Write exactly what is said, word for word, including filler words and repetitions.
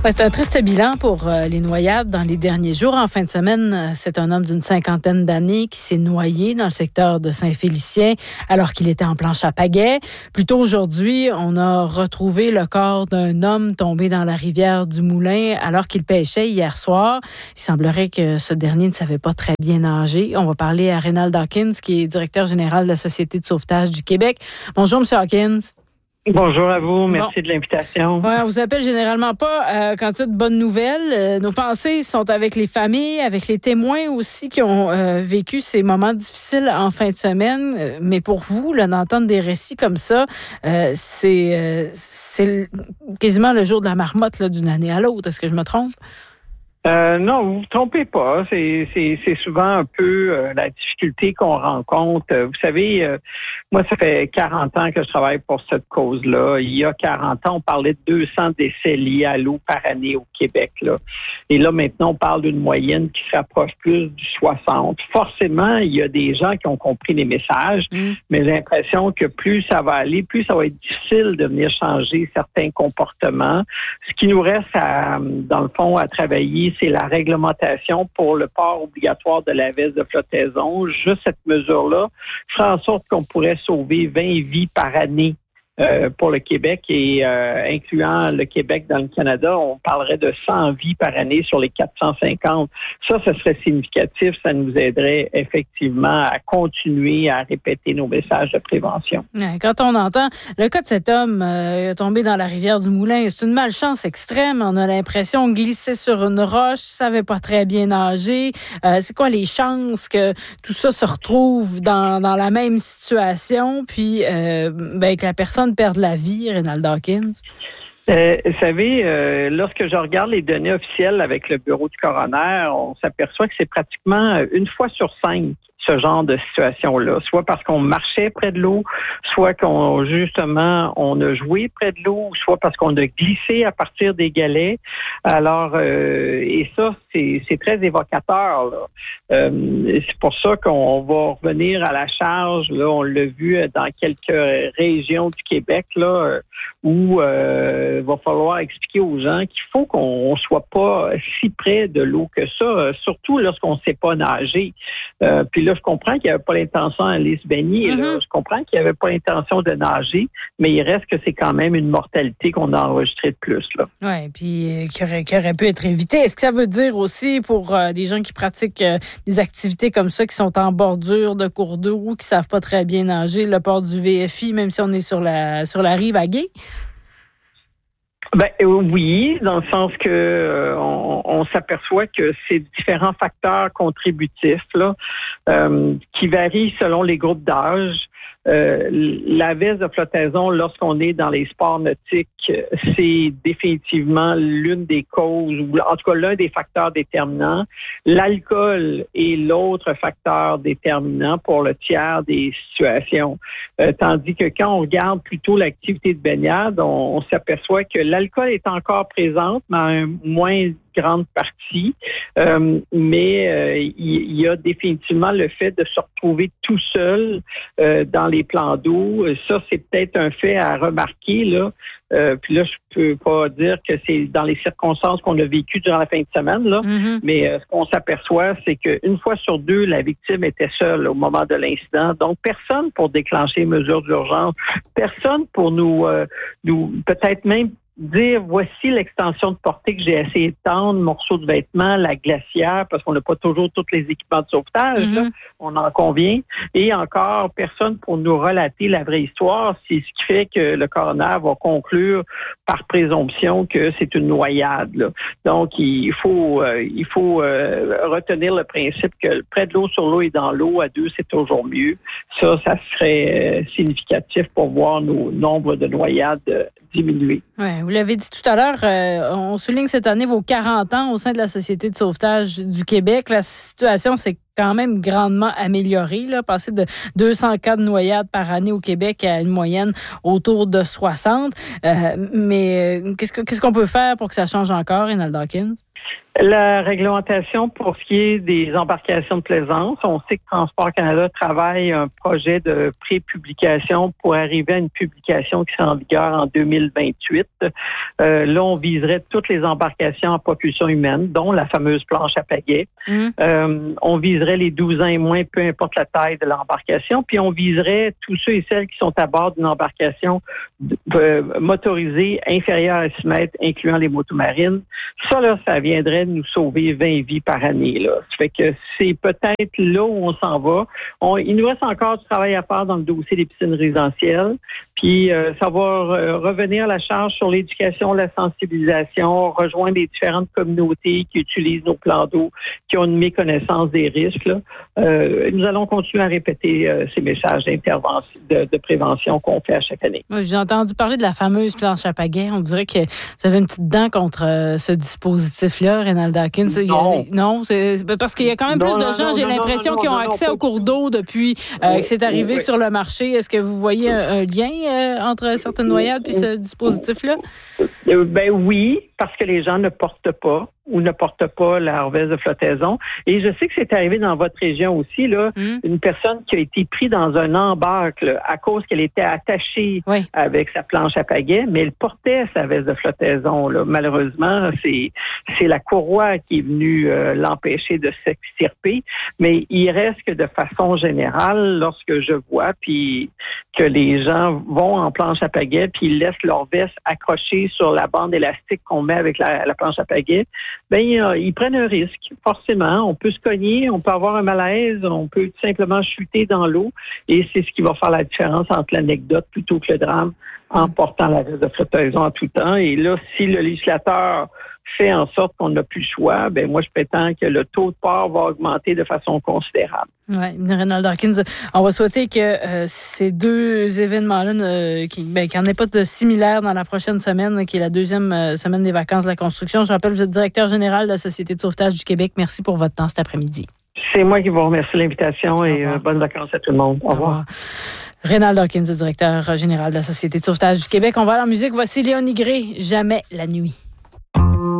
Ouais, c'est un triste bilan pour euh, les noyades dans les derniers jours. En fin de semaine, c'est un homme d'une cinquantaine d'années qui s'est noyé dans le secteur de Saint-Félicien alors qu'il était en planche à pagaie. Plus tôt aujourd'hui, on a retrouvé le corps d'un homme tombé dans la rivière du Moulin alors qu'il pêchait hier soir. Il semblerait que ce dernier ne savait pas très bien nager. On va parler à Reynald Hawkins, qui est directeur général de la Société de sauvetage du Québec. Bonjour, M. Hawkins. Bonjour à vous, merci bon. de l'invitation. Ouais, on vous appelle généralement pas euh, quand il y a de bonnes nouvelles. Euh, nos pensées sont avec les familles, avec les témoins aussi qui ont euh, vécu ces moments difficiles en fin de semaine. Euh, mais pour vous, là, d'entendre des récits comme ça, euh, c'est, euh, c'est quasiment le jour de la marmotte là, d'une année à l'autre. Est-ce que je me trompe? Euh, non, vous vous trompez pas. C'est, c'est, c'est souvent un peu euh, la difficulté qu'on rencontre. Euh, vous savez, euh, moi, ça fait quarante ans que je travaille pour cette cause-là. Il y a quarante ans, on parlait de deux cents décès liés à l'eau par année au Québec. Là. Et là, maintenant, on parle d'une moyenne qui se rapproche plus du soixante. Forcément, il y a des gens qui ont compris les messages, mmh. mais j'ai l'impression que plus ça va aller, plus ça va être difficile de venir changer certains comportements. Ce qui nous reste, à, dans le fond, à travailler, c'est la réglementation pour le port obligatoire de la veste de flottaison. Juste cette mesure-là ferait en sorte qu'on pourrait sauver vingt vies par année euh, pour le Québec et euh, incluant le Québec dans le Canada, on parlerait de cent vies par année sur les quatre cent cinquante. Ça, ce serait significatif. Ça nous aiderait effectivement à continuer à répéter nos messages de prévention. Ouais, quand on entend le cas de cet homme euh, tombé dans la rivière du Moulin, c'est une malchance extrême. On a l'impression de glisser sur une roche, savait pas très bien nager. Euh, c'est quoi les chances que tout ça se retrouve dans, dans la même situation, puis euh, ben, que la personne perde la vie, Reynald Hawkins? Euh, vous savez, euh, lorsque je regarde les données officielles avec le bureau du coroner, on s'aperçoit que c'est pratiquement une fois sur cinq ce genre de situation-là, soit parce qu'on marchait près de l'eau, soit qu'on justement on a joué près de l'eau, soit parce qu'on a glissé à partir des galets. Alors, euh, et ça, c'est, c'est très évocateur. Là. Euh, c'est pour ça qu'on va revenir à la charge. Là, on l'a vu dans quelques régions du Québec là, où euh, va falloir expliquer aux gens qu'il faut qu'on soit pas si près de l'eau que ça, surtout lorsqu'on ne sait pas nager. Euh, puis là, je comprends qu'il n'y avait pas l'intention d'aller se baigner. Mm-hmm. Là. Je comprends qu'il n'y avait pas l'intention de nager, mais il reste que c'est quand même une mortalité qu'on a enregistrée de plus. Oui, puis euh, qui, aurait, qui aurait pu être évitée. Est-ce que ça veut dire aussi pour euh, des gens qui pratiquent euh, des activités comme ça, qui sont en bordure de cours d'eau ou qui ne savent pas très bien nager, le port du V F I, même si on est sur la, sur la rive à Gay? Ben oui, dans le sens que euh, on, on s'aperçoit que c'est différents facteurs contributifs là, euh, qui varient selon les groupes d'âge. Euh, la veste de flottaison, lorsqu'on est dans les sports nautiques, c'est définitivement l'une des causes, ou en tout cas l'un des facteurs déterminants. L'alcool est l'autre facteur déterminant pour le tiers des situations. Euh, tandis que quand on regarde plutôt l'activité de baignade, on, on s'aperçoit que l'alcool est encore présente, mais à un moins grande partie, euh, mais euh, il y, y a définitivement le fait de se retrouver tout seul euh, dans les plans d'eau. Ça, c'est peut-être un fait à remarquer, là. Euh, puis là, je peux pas dire que c'est dans les circonstances qu'on a vécues durant la fin de semaine, là, mm-hmm. mais euh, ce qu'on s'aperçoit, c'est qu'une fois sur deux, la victime était seule au moment de l'incident. Donc, personne pour déclencher les mesures d'urgence, personne pour nous, euh, nous peut-être même dire voici l'extension de portée que j'ai essayé de tendre, morceau de vêtement, la glacière, parce qu'on n'a pas toujours tous les équipements de sauvetage, mm-hmm. là, on en convient. Et encore, personne pour nous relater la vraie histoire. C'est ce qui fait que le coroner va conclure par présomption que c'est une noyade. Là. Donc, il faut euh, il faut euh, retenir le principe que près de l'eau, sur l'eau et dans l'eau, à deux, c'est toujours mieux. Ça, ça serait euh, significatif pour voir nos nombres de noyades euh, diminuer. Ouais, vous l'avez dit tout à l'heure, euh, on souligne cette année vos quarante ans au sein de la Société de sauvetage du Québec. La situation s'est quand même grandement amélioré, là, passer de deux cents cas de noyades par année au Québec à une moyenne autour de soixante. Euh, mais euh, qu'est-ce, que, qu'est-ce qu'on peut faire pour que ça change encore, Rénal Dawkins? La réglementation pour ce qui est des embarcations de plaisance, on sait que Transport Canada travaille un projet de pré-publication pour arriver à une publication qui sera en vigueur en deux mille vingt-huit. Euh, là, on viserait toutes les embarcations en propulsion humaine, dont la fameuse planche à pagaie. Mmh. Euh, on viserait les douze ans et moins, peu importe la taille de l'embarcation, puis on viserait tous ceux et celles qui sont à bord d'une embarcation euh, motorisée inférieure à six mètres, incluant les motomarines. Ça, là, ça viendrait nous sauver vingt vies par année. Là. Ça fait que c'est peut-être là où on s'en va. On, il nous reste encore du travail à faire dans le dossier des piscines résidentielles. Puis euh, ça va euh, revenir à la charge sur l'éducation, la sensibilisation, rejoindre les différentes communautés qui utilisent nos plans d'eau, qui ont une méconnaissance des risques. Là. Euh, nous allons continuer à répéter euh, ces messages d'intervention, de, de prévention qu'on fait à chaque année. J'ai entendu parler de la fameuse planche à pagaie. On dirait que vous avez une petite dent contre euh, ce dispositif-là, Rénal Dawkins. Non, a, non c'est parce qu'il y a quand même non, plus de gens, non, j'ai non, l'impression, non, non, qui ont non, accès non, au cours d'eau depuis euh, oui, que c'est arrivé oui. sur le marché. Est-ce que vous voyez un, un lien euh, entre certaines noyades puis ce dispositif-là? Ben oui, parce que les gens ne portent pas ou ne portent pas la reveste de flottaison. Et je sais que c'est arrivé dans votre région aussi, là, mmh. une personne qui a été prise dans un embarque là, à cause qu'elle était attachée oui. avec sa planche à pagaie, mais elle portait sa veste de flottaison. Là. Malheureusement, c'est c'est la courroie qui est venue euh, l'empêcher de s'extirper. Mais il reste que de façon générale, lorsque je vois puis que les gens vont en planche à pagaie puis ils laissent leur veste accrochée sur la bande élastique qu'on met avec la, la planche à pagaie, ben euh, ils prennent un risque, forcément. On peut se cogner, on peut avoir un malaise, on peut tout simplement chuter dans l'eau et c'est ce qui va faire la différence entre l'anecdote plutôt que le drame en portant la veste de flottaison en tout temps. Et là, si le législateur fait en sorte qu'on n'a plus le choix, ben moi, je prétends que le taux de port va augmenter de façon considérable. Oui, Rénal Dawkins, on va souhaiter que euh, ces deux événements-là, euh, qu'il ben, n'y en ait pas de similaire dans la prochaine semaine, qui est la deuxième euh, semaine des vacances de la construction. Je rappelle, vous êtes directeur général de la Société de sauvetage du Québec. Merci pour votre temps cet après-midi. C'est moi qui vous remercie de l'invitation et euh, bonnes vacances à tout le monde. Au, Au revoir. revoir. Rénal Dawkins, directeur général de la Société de sauvetage du Québec. On va à la musique. Voici Léonie Gray, Jamais la nuit.